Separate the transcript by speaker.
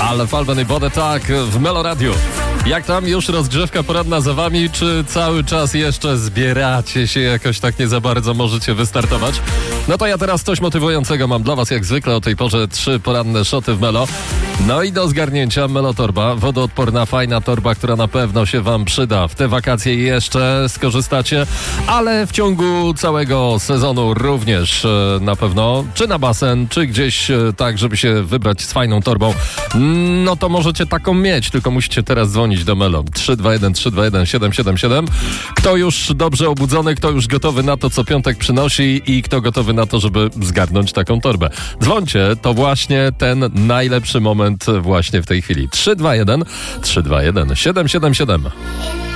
Speaker 1: Ale Falben i Body tak w Melo Radio. Jak tam już rozgrzewka poranna za wami, czy cały czas jeszcze zbieracie się jakoś tak nie za bardzo możecie wystartować? No to ja teraz coś motywującego mam dla was jak zwykle o tej porze 3 poranne szoty w Melo. No i do zgarnięcia Melo Torba, wodoodporna, fajna torba, która na pewno się wam przyda. W te wakacje jeszcze skorzystacie, ale w ciągu całego sezonu również na pewno, czy na basen, czy gdzieś tak, żeby się wybrać z fajną torbą. No to możecie taką mieć, tylko musicie teraz dzwonić do Melo. 321 321 777. Kto już dobrze obudzony, kto już gotowy na to, co piątek przynosi i kto gotowy na to, żeby zgarnąć taką torbę. Dzwońcie, to właśnie ten najlepszy moment właśnie w tej chwili. 321 321 777.